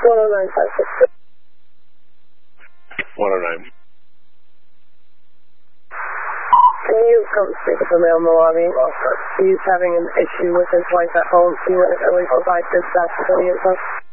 109.56. 109. Can you come speak to the male in the lobby? He's having an issue with his wife at home. Can you really provide dispatch with any info?